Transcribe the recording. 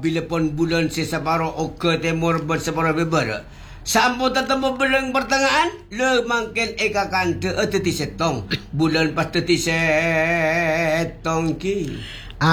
bila pun bulan sesabaro ke timur bersabaro beber. Sampo tetemu bulan pertengahan, le mangken eka kante teti setong. Bulan pas teti setong ki.